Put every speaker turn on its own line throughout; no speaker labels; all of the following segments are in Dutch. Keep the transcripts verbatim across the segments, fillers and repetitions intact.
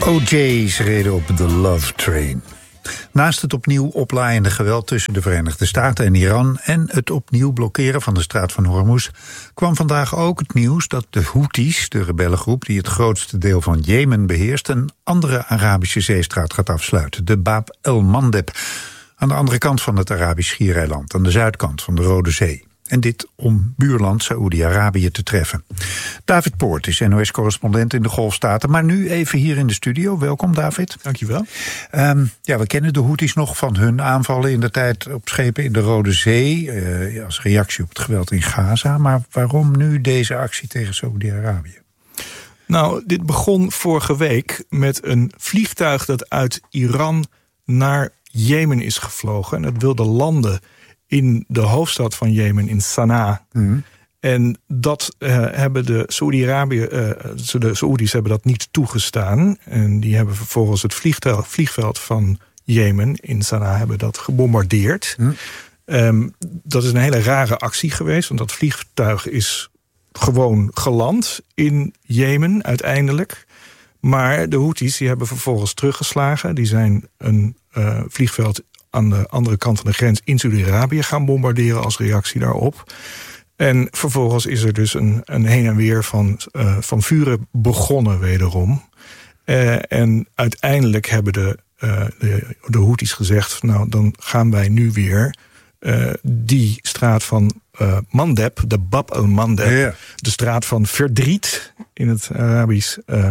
O J's reden op de Love Train. Naast het opnieuw oplaaiende geweld tussen de Verenigde Staten en Iran en het opnieuw blokkeren van de straat van Hormuz kwam vandaag ook het nieuws dat de Houthis, de rebellengroep die het grootste deel van Jemen beheerst, een andere Arabische zeestraat gaat afsluiten, de Bab el-Mandeb, aan de andere kant van het Arabisch Schiereiland, aan de zuidkant van de Rode Zee. En dit om buurland Saoedi-Arabië te treffen. David Poort is N O S-correspondent in de Golfstaten, maar nu even hier in de studio. Welkom, David.
Dankjewel.
Um, ja, we kennen de Houthis nog van hun aanvallen in de tijd op schepen in de Rode Zee, uh, als reactie op het geweld in Gaza. Maar waarom nu deze actie tegen Saoedi-Arabië?
Nou, dit begon vorige week met een vliegtuig dat uit Iran naar Jemen is gevlogen. En dat wilde landen in de hoofdstad van Jemen, in Sanaa. Mm. En dat uh, hebben de Saoedi-Arabië, uh, de Saoedi's hebben dat niet toegestaan. En die hebben vervolgens het vliegtuig, vliegveld van Jemen in Sanaa hebben dat gebombardeerd. Mm. Um, dat is een hele rare actie geweest, want dat vliegtuig is gewoon geland in Jemen uiteindelijk. Maar de Houthis die hebben vervolgens teruggeslagen. Die zijn een uh, vliegveld aan de andere kant van de grens in Saudi-Arabië gaan bombarderen als reactie daarop. En vervolgens is er dus een, een heen en weer van, uh, van vuren begonnen wederom. Uh, en uiteindelijk hebben de, uh, de, de Houthis gezegd, nou dan gaan wij nu weer uh, die straat van uh, Mandeb, de Bab el-Mandeb, ja, ja. de straat van verdriet in het Arabisch, uh,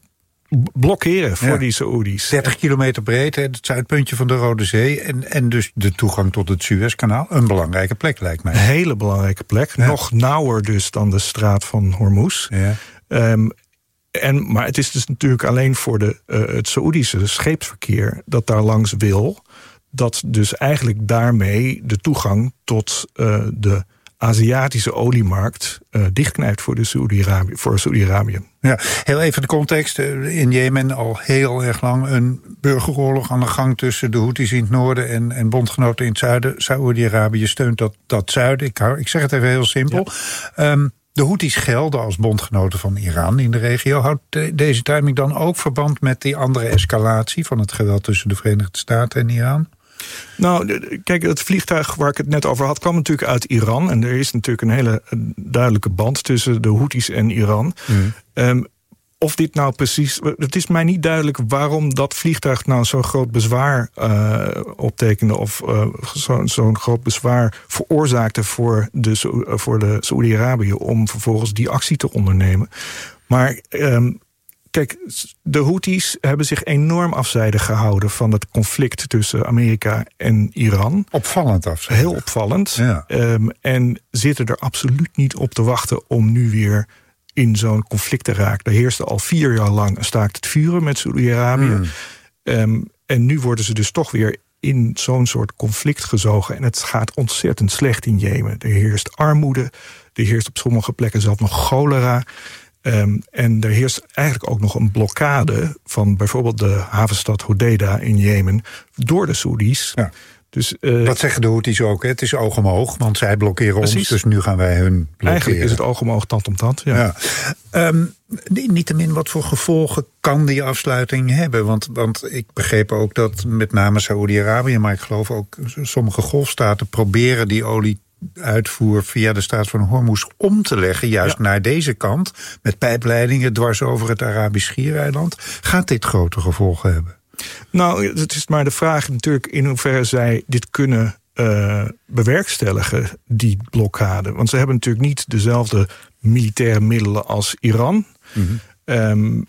blokkeren voor ja. die Saoedi's.
dertig kilometer breed, het zuidpuntje van de Rode Zee. En, en dus de toegang tot het Suezkanaal. Een belangrijke plek, lijkt mij.
Een hele belangrijke plek. Ja. Nog nauwer dus dan de straat van Hormuz.
Ja.
Um, en, maar het is dus natuurlijk alleen voor de, uh, het Saoedische scheepsverkeer dat daar langs wil. Dat dus eigenlijk daarmee de toegang tot uh, de Aziatische oliemarkt uh, dichtknijpt voor de Saoedi-Arabië, voor Saoedi-Arabië.
Ja, heel even de context. In Jemen al heel erg lang een burgeroorlog aan de gang tussen de Houthis in het noorden en, en bondgenoten in het zuiden. Saoedi-Arabië steunt dat, dat zuiden. Ik, hou, ik zeg het even heel simpel. Ja. Um, de Houthis gelden als bondgenoten van Iran in de regio. Houdt de, deze timing dan ook verband met die andere escalatie van het geweld tussen de Verenigde Staten en Iran?
Nou, kijk, het vliegtuig waar ik het net over had kwam natuurlijk uit Iran. En er is natuurlijk een hele duidelijke band tussen de Houthis en Iran. Mm. Um, of dit nou precies... Het is mij niet duidelijk waarom dat vliegtuig nou zo'n groot bezwaar uh, optekende. Of uh, zo'n zo'n groot bezwaar veroorzaakte voor de, voor de Saoedi-Arabië om vervolgens die actie te ondernemen. Maar Um, Kijk, de Houthis hebben zich enorm afzijdig gehouden van het conflict tussen Amerika en Iran.
Opvallend afzijdig.
Heel opvallend.
Ja.
Um, en zitten er absoluut niet op te wachten om nu weer in zo'n conflict te raken. Er heerste al vier jaar lang een staakt het vuren met Saudi-Arabië. Mm. Um, en nu worden ze dus toch weer in zo'n soort conflict gezogen. En het gaat ontzettend slecht in Jemen. Er heerst armoede. Er heerst op sommige plekken zelfs nog cholera. Um, en er heerst eigenlijk ook nog een blokkade van bijvoorbeeld de havenstad Hodeida in Jemen door de Saoedi's. Ja.
Dus, uh, dat zeggen de Houthis ook, hè? Het is oog om oog, want zij blokkeren precies. ons, dus nu gaan wij hun blokkeren.
Eigenlijk is het oog om oog, tand om tand. Ja.
Ja. Um, niettemin, wat voor gevolgen kan die afsluiting hebben? Want, want ik begreep ook dat met name Saoedi-Arabië, maar ik geloof ook sommige golfstaten proberen die olie uitvoer via de straat van Hormuz om te leggen, juist ja. naar deze kant, met pijpleidingen dwars over het Arabisch Schiereiland. Gaat dit grote gevolgen hebben?
Nou, het is maar de vraag natuurlijk in hoeverre zij dit kunnen uh, bewerkstelligen, die blokkade. Want ze hebben natuurlijk niet dezelfde militaire middelen als Iran. Mm-hmm. Um,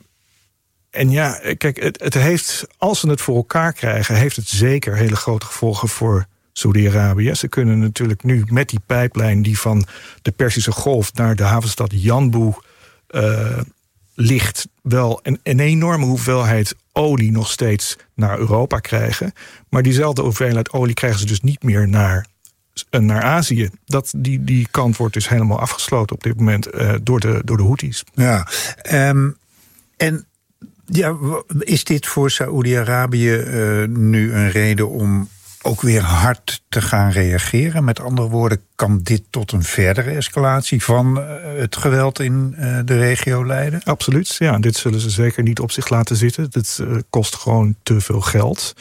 en ja, kijk, het, het heeft, als ze het voor elkaar krijgen, heeft het zeker hele grote gevolgen voor Saudi-Arabië. Ze kunnen natuurlijk nu met die pijplijn die van de Perzische Golf naar de havenstad Yanbu uh, ligt, wel een, een enorme hoeveelheid olie nog steeds naar Europa krijgen. Maar diezelfde hoeveelheid olie krijgen ze dus niet meer naar, uh, naar Azië. Dat, die, die kant wordt dus helemaal afgesloten op dit moment uh, door de, door de Houthis.
Ja, um, en ja, is dit voor Saoedi-Arabië uh, nu een reden om ook weer hard te gaan reageren? Met andere woorden, kan dit tot een verdere escalatie van uh, het geweld in uh, de regio leiden?
Absoluut, ja. Dit zullen ze zeker niet op zich laten zitten. Dit uh, kost gewoon te veel geld.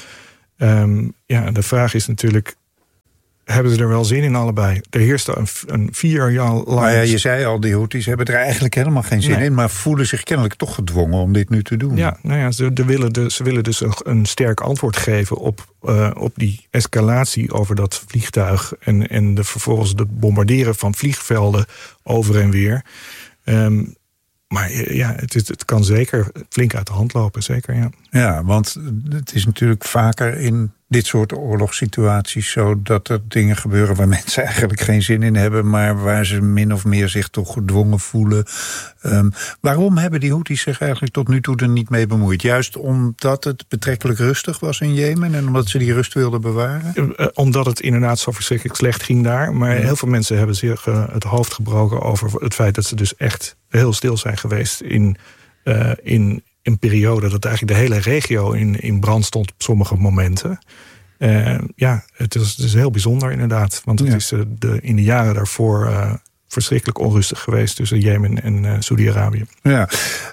Um, ja, de vraag is natuurlijk, hebben ze er wel zin in allebei? Er heerst een, een vier jaar lang...
Nou ja, je zei al, die Houthis hebben er eigenlijk helemaal geen zin nee. in, maar voelen zich kennelijk toch gedwongen om dit nu te doen.
Ja, nou ja, ze, de willen, de, ze willen dus een, een sterk antwoord geven op, uh, op die escalatie over dat vliegtuig en, en de, vervolgens het bombarderen van vliegvelden over en weer. Um, Maar ja, het, is, het kan zeker flink uit de hand lopen, zeker, ja.
Ja, want het is natuurlijk vaker in dit soort oorlogssituaties zo dat er dingen gebeuren waar mensen eigenlijk geen zin in hebben, maar waar ze min of meer zich toch gedwongen voelen. Um, waarom hebben die Houthis zich eigenlijk tot nu toe er niet mee bemoeid? Juist omdat het betrekkelijk rustig was in Jemen en omdat ze die rust wilden bewaren?
Uh, omdat het inderdaad zo verschrikkelijk slecht ging daar. Maar ja. heel veel mensen hebben zich uh, het hoofd gebroken over het feit dat ze dus echt heel stil zijn geweest in, uh, in een periode dat eigenlijk de hele regio in, in brand stond op sommige momenten. Uh, ja, het is, het is heel bijzonder inderdaad. Want het ja. is uh, de, in de jaren daarvoor uh, verschrikkelijk onrustig geweest tussen Jemen en uh, Saudi-Arabië.
Ja.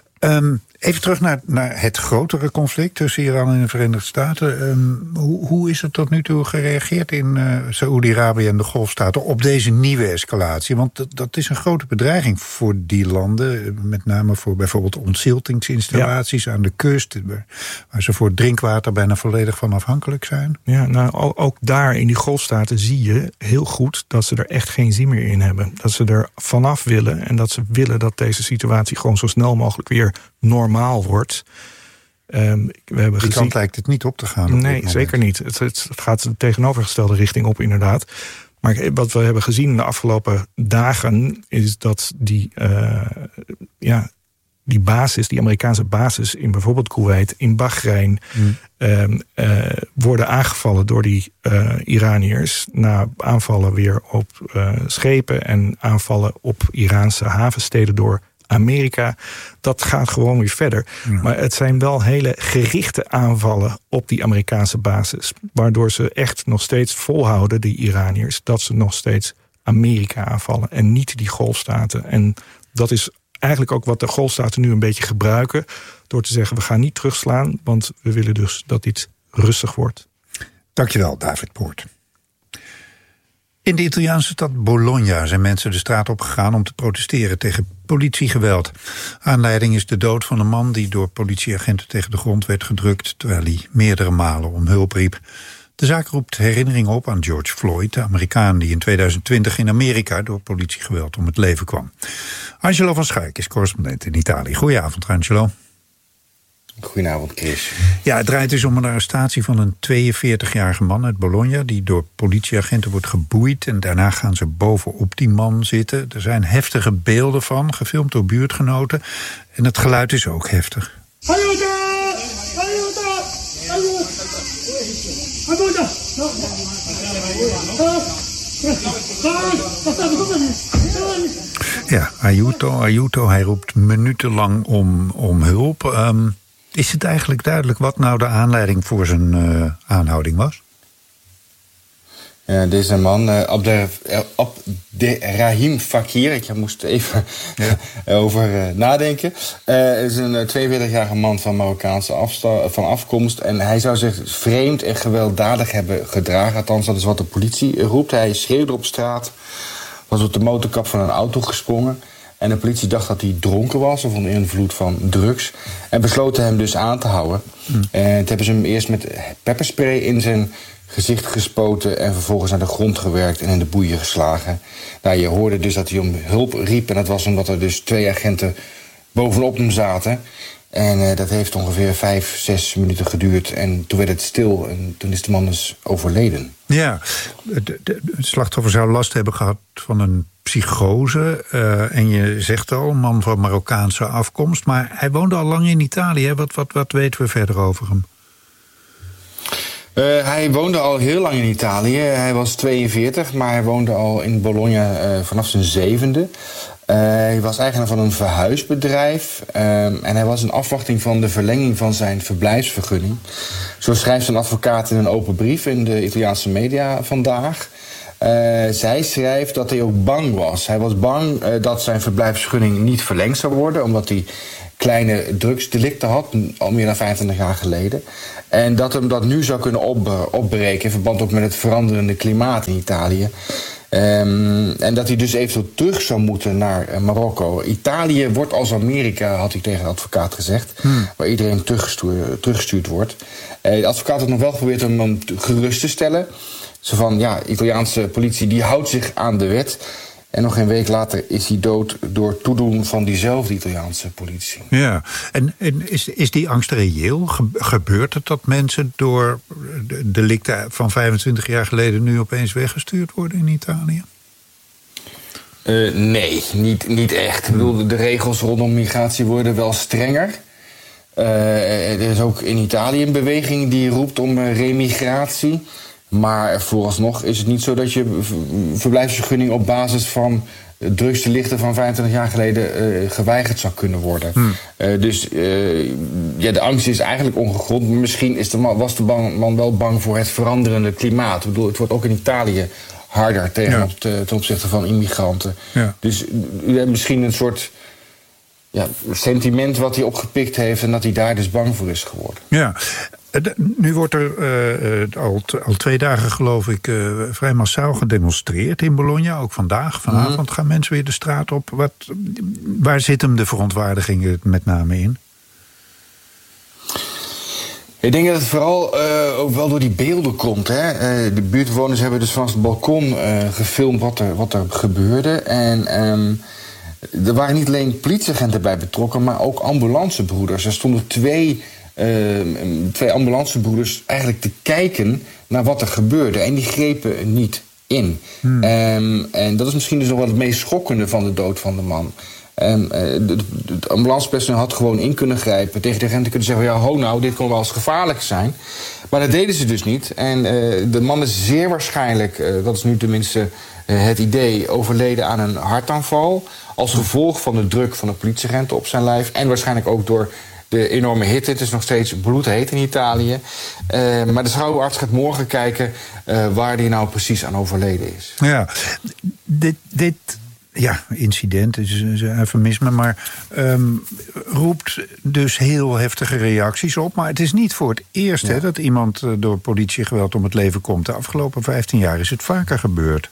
Um, even terug naar, naar het grotere conflict tussen Iran en de Verenigde Staten. Um, hoe, hoe is er tot nu toe gereageerd in uh, Saoedi-Arabië en de Golfstaten op deze nieuwe escalatie? Want dat, dat is een grote bedreiging voor die landen. Met name voor bijvoorbeeld ontziltingsinstallaties ja. aan de kust, waar ze voor drinkwater bijna volledig van afhankelijk zijn.
Ja, nou ook daar in die Golfstaten zie je heel goed dat ze er echt geen zin meer in hebben. Dat ze er vanaf willen en dat ze willen dat deze situatie gewoon zo snel mogelijk weer normaal wordt. Um, we hebben
Die
gezien...
kant lijkt het niet op te gaan.
Nee, zeker niet. Het, het, het gaat de tegenovergestelde richting op, inderdaad. Maar wat we hebben gezien de afgelopen dagen is dat die, uh, ja, die basis, die Amerikaanse basis in bijvoorbeeld Kuwait, in Bahrein, hmm. um, uh, worden aangevallen door die uh, Iraniërs na aanvallen weer op uh, schepen en aanvallen op Iraanse havensteden door Amerika. Dat gaat gewoon weer verder. Ja. Maar het zijn wel hele gerichte aanvallen op die Amerikaanse basis, waardoor ze echt nog steeds volhouden, die Iraniërs, dat ze nog steeds Amerika aanvallen en niet die Golfstaten. En dat is eigenlijk ook wat de Golfstaten nu een beetje gebruiken, door te zeggen, we gaan niet terugslaan, want we willen dus dat dit rustig wordt.
Dankjewel, David Poort. In de Italiaanse stad Bologna zijn mensen de straat opgegaan om te protesteren tegen politiegeweld. Aanleiding is de dood van een man die door politieagenten tegen de grond werd gedrukt, terwijl hij meerdere malen om hulp riep. De zaak roept herinneringen op aan George Floyd, de Amerikaan die in tweeduizend twintig in Amerika door politiegeweld om het leven kwam. Angelo van Schaik is correspondent in Italië. Goedenavond, Angelo.
Goedenavond, Chris.
Ja, het draait dus om een arrestatie van een tweeënveertigjarige man uit Bologna die door politieagenten wordt geboeid en daarna gaan ze bovenop die man zitten. Er zijn heftige beelden van, gefilmd door buurtgenoten en het geluid is ook heftig. Aiuto! Aiuto! Aiuto! Ja, aiuto, aiuto. Hij roept minutenlang om, om hulp. Um, is het eigenlijk duidelijk wat nou de aanleiding voor zijn uh, aanhouding was?
Ja, deze man, uh, Abderrahim Fakir, ik moest even ja. over uh, nadenken. Uh, is een tweeënveertigjarige man van Marokkaanse afsta- van afkomst. En hij zou zich vreemd en gewelddadig hebben gedragen. Althans, dat is wat de politie roept. Hij schreeuwde op straat, was op de motorkap van een auto gesprongen. En de politie dacht dat hij dronken was of onder invloed van drugs. En besloten hem dus aan te houden. Hmm. En toen hebben ze hem eerst met pepperspray in zijn gezicht gespoten en vervolgens naar de grond gewerkt en in de boeien geslagen. Nou, je hoorde dus dat hij om hulp riep en dat was omdat er dus twee agenten bovenop hem zaten. En uh, dat heeft ongeveer vijf, zes minuten geduurd en toen werd het stil en toen is de man dus overleden.
Ja, de, de, het slachtoffer zou last hebben gehad van een psychose. Uh, en je zegt al, een man van Marokkaanse afkomst, maar hij woonde al lang in Italië. Wat, wat, wat weten we verder over hem?
Uh, hij woonde al heel lang in Italië. Hij was tweeënveertig, maar hij woonde al in Bologna uh, vanaf zijn zevende. Uh, hij was eigenaar van een verhuisbedrijf. Uh, en hij was in afwachting van de verlenging van zijn verblijfsvergunning. Zo schrijft zijn advocaat in een open brief in de Italiaanse media vandaag. Uh, zij schrijft dat hij ook bang was. Hij was bang uh, dat zijn verblijfsvergunning niet verlengd zou worden, omdat hij kleine drugsdelicten had, al meer dan vijfentwintig jaar geleden. En dat hem dat nu zou kunnen op, opbreken in verband ook met het veranderende klimaat in Italië. Um, en dat hij dus eventueel terug zou moeten naar uh, Marokko. Italië wordt als Amerika, had hij tegen de advocaat gezegd, hmm. waar iedereen teruggestuurd, teruggestuurd wordt. Uh, de advocaat had nog wel geprobeerd om hem gerust te stellen. Zo van, ja, Italiaanse politie die houdt zich aan de wet. En nog een week later is hij dood door toedoen van diezelfde Italiaanse politie.
Ja, en, en is, is die angst reëel? Ge- gebeurt het dat mensen door de delicten van vijfentwintig jaar geleden nu opeens weggestuurd worden in Italië?
Uh, nee, niet, niet echt. Ik bedoel, de regels rondom migratie worden wel strenger. Uh, er is ook in Italië een beweging die roept om uh, remigratie. Maar vooralsnog is het niet zo dat je verblijfsvergunning op basis van drugsdelicten van vijfentwintig jaar geleden uh, geweigerd zou kunnen worden. Hmm. Uh, dus uh, ja, de angst is eigenlijk ongegrond. Maar misschien is de man, was de man wel bang voor het veranderende klimaat. Ik bedoel, het wordt ook in Italië harder tegen
ja.
op de, ten opzichte van immigranten.
Ja.
Dus u hebt misschien een soort ja, sentiment wat hij opgepikt heeft en dat hij daar dus bang voor is geworden.
Ja. Nu wordt er uh, al, t- al twee dagen, geloof ik, uh, vrij massaal gedemonstreerd in Bologna. Ook vandaag, vanavond mm-hmm. gaan mensen weer de straat op. Wat, waar zit hem de verontwaardiging met name in?
Ik denk dat het vooral uh, ook wel door die beelden komt. Hè? Uh, de buurtbewoners hebben dus vanaf het balkon uh, gefilmd wat er, wat er gebeurde. En um, er waren niet alleen politieagenten bij betrokken, maar ook ambulancebroeders. Er stonden twee... Uh, twee ambulancebroeders eigenlijk te kijken naar wat er gebeurde. En die grepen niet in. Hmm. Um, en dat is misschien dus nog wel het meest schokkende van de dood van de man. Um, uh, het ambulancepersoneel had gewoon in kunnen grijpen. Tegen de agenten kunnen zeggen, ja, ho nou, dit kon wel eens gevaarlijk zijn. Maar dat deden ze dus niet. En uh, de man is zeer waarschijnlijk, uh, dat is nu tenminste uh, het idee, overleden aan een hartaanval. Als gevolg van de druk van de politieagenten op zijn lijf. En waarschijnlijk ook door de enorme hitte. Het is nog steeds bloedheet in Italië. Uh, maar de schouwarts gaat morgen kijken uh, waar die nou precies aan overleden is.
Ja, dit, dit ja, incident, het is een eufemisme, maar um, roept dus heel heftige reacties op. Maar het is niet voor het eerst ja. hè, dat iemand door politiegeweld om het leven komt. De afgelopen vijftien jaar is het vaker gebeurd.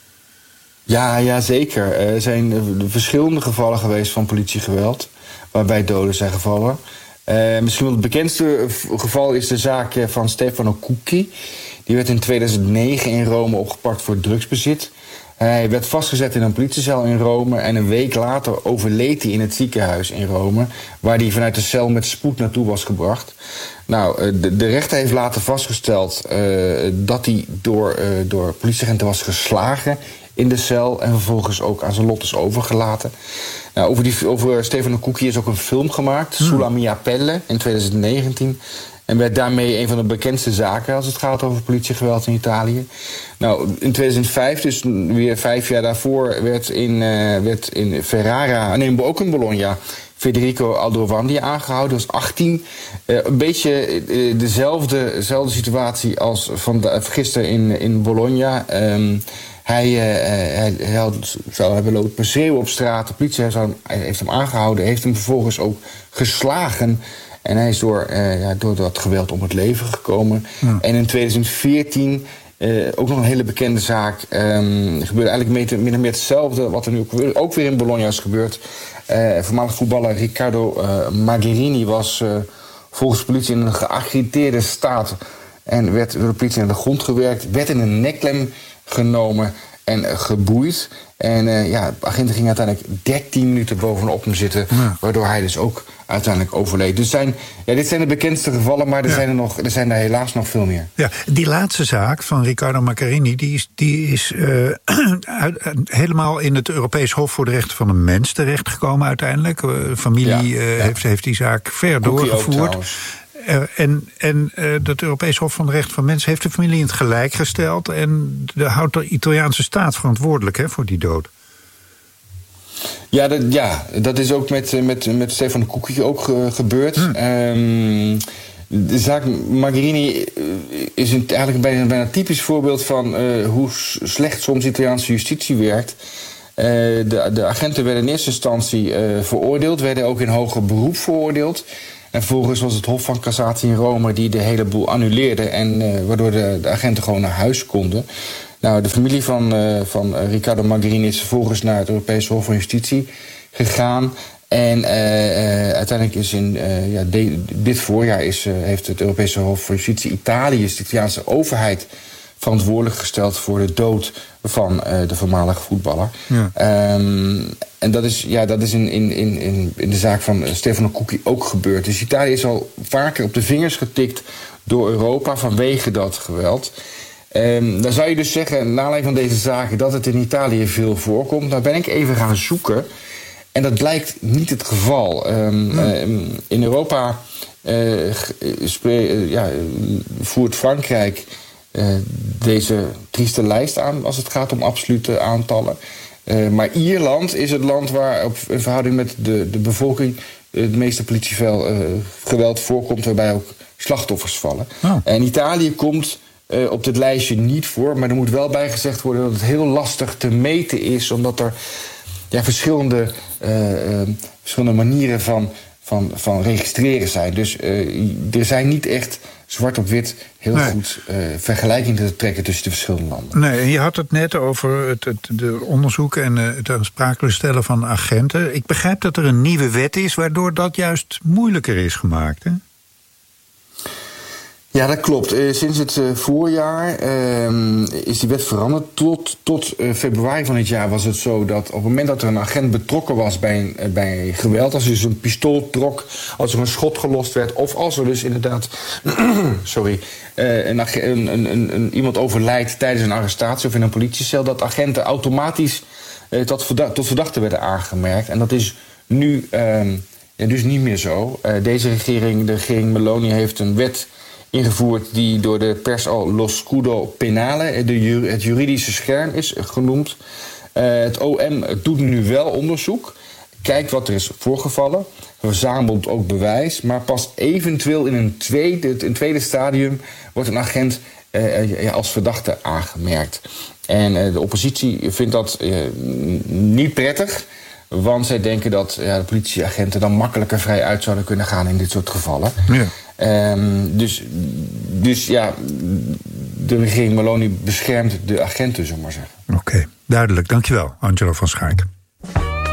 Ja, ja, zeker. Er zijn verschillende gevallen geweest van politiegeweld waarbij doden zijn gevallen. Uh, misschien wel het bekendste geval is de zaak van Stefano Cucchi. Die werd in tweeduizend negen in Rome opgepakt voor drugsbezit. Hij werd vastgezet in een politiecel in Rome en een week later overleed hij in het ziekenhuis in Rome, waar hij vanuit de cel met spoed naartoe was gebracht. Nou, de, de rechter heeft later vastgesteld uh, dat hij door, uh, door politieagenten was geslagen in de cel en vervolgens ook aan zijn lot is overgelaten. Nou, over, die, over Stefano Cucchi is ook een film gemaakt, hmm. Sulla mia pelle, in tweeduizend negentien. En werd daarmee een van de bekendste zaken als het gaat over politiegeweld in Italië. Nou, in tweeduizend vijf, dus weer vijf jaar daarvoor, werd in, uh, werd in Ferrara, nee, ook in Bologna, Federico Aldrovandi aangehouden. Dat was achttien. Uh, een beetje uh, dezelfde, dezelfde situatie als van de, gisteren in, in Bologna. Um, Hij, uh, hij, hij had, zou hebben lopen schreeuwen op straat. De politie zou hem, heeft hem aangehouden. Heeft hem vervolgens ook geslagen. En hij is door, uh, ja, door dat geweld om het leven gekomen. Ja. En in tweeduizend veertien, uh, ook nog een hele bekende zaak. Um, gebeurde eigenlijk min of meer hetzelfde wat er nu ook, ook weer in Bologna is gebeurd. Uh, voormalig voetballer Riccardo uh, Magherini was uh, volgens de politie in een geagiteerde staat. En werd door de politie naar de grond gewerkt. Werd in een nekklem genomen en geboeid. En uh, ja, agenten gingen uiteindelijk dertien minuten bovenop hem zitten, ja. Waardoor hij dus ook uiteindelijk overleed. Dus zijn, ja, dit zijn de bekendste gevallen, maar er, ja. zijn er, nog, er zijn er helaas nog veel meer.
Ja, die laatste zaak van Riccardo Macchiarini, die is, die is uh, uit, uh, helemaal in het Europees Hof voor de Rechten van de Mens terechtgekomen uiteindelijk. De uh, familie ja, uh, ja. Heeft, heeft die zaak ver Cookie doorgevoerd. Uh, en en uh, dat Europees Hof van de Rechten van Mensen heeft de familie in het gelijk gesteld. En de, houdt de Italiaanse staat verantwoordelijk hè, voor die dood.
Ja, dat, ja, dat is ook met, met, met Stefano Cucchi ook ge, gebeurd. Hmm. Um, de zaak Margherini is een, eigenlijk bijna een bijna typisch voorbeeld van uh, hoe slecht soms Italiaanse justitie werkt. Uh, de, de agenten werden in eerste instantie uh, veroordeeld, werden ook in hoger beroep veroordeeld. En vervolgens was het Hof van Cassatie in Rome die de hele boel annuleerde, en uh, waardoor de, de agenten gewoon naar huis konden. Nou, de familie van, uh, van Riccardo Margherini is vervolgens naar het Europese Hof van Justitie gegaan. En uh, uh, uiteindelijk is in uh, ja, de, dit voorjaar is, uh, heeft het Europese Hof van Justitie Italië, de Italiaanse overheid, verantwoordelijk gesteld voor de dood van uh, de voormalige voetballer. Ja. Um, en dat is, ja, dat is in, in, in, in de zaak van Stefano Cucchi ook gebeurd. Dus Italië is al vaker op de vingers getikt door Europa vanwege dat geweld. Um, dan zou je dus zeggen, naar aanleiding van deze zaken, dat het in Italië veel voorkomt. Nou ben ik even gaan zoeken. En dat blijkt niet het geval. Um, ja. um, in Europa uh, spre- uh, ja, voert Frankrijk uh, deze trieste lijst aan als het gaat om absolute aantallen. Uh, maar Ierland is het land waar op, in verhouding met de, de bevolking het meeste politiegeweld uh, voorkomt, waarbij ook slachtoffers vallen. Oh. En Italië komt uh, op dit lijstje niet voor, maar er moet wel bij gezegd worden dat het heel lastig te meten is, omdat er ja, verschillende, uh, uh, verschillende manieren van, van, van registreren zijn. Dus uh, er zijn niet echt zwart op wit heel nee. goed uh, vergelijking te trekken tussen de verschillende landen.
Nee, en je had het net over het, het de onderzoeken en uh, het aansprakelijk stellen van agenten. Ik begrijp dat er een nieuwe wet is waardoor dat juist moeilijker is gemaakt, hè?
Ja, dat klopt. Uh, sinds het uh, voorjaar uh, is die wet veranderd. Tot, tot uh, februari van dit jaar was het zo dat op het moment dat er een agent betrokken was bij, een, uh, bij geweld, als er dus een pistool trok, als er een schot gelost werd, of als er dus inderdaad sorry, uh, een, een, een, een, een, iemand overlijdt tijdens een arrestatie of in een politiecel, dat agenten automatisch uh, tot, verdacht, tot verdachten werden aangemerkt. En dat is nu uh, ja, dus niet meer zo. Uh, deze regering, de regering Meloni, heeft een wet ingevoerd die door de pers al Lo Scudo Penale, de, het juridische scherm, is genoemd. Uh, het O M doet nu wel onderzoek, kijkt wat er is voorgevallen, verzamelt ook bewijs, maar pas eventueel in een tweede, een tweede stadium wordt een agent uh, ja, als verdachte aangemerkt. En uh, de oppositie vindt dat uh, niet prettig, want zij denken dat ja, de politieagenten dan makkelijker vrij uit zouden kunnen gaan in dit soort gevallen. Ja. Um, dus, dus ja, de regering Meloni beschermt de agenten, zullen we maar zeggen.
Oké, okay, duidelijk. Dankjewel, Angelo van Schaik.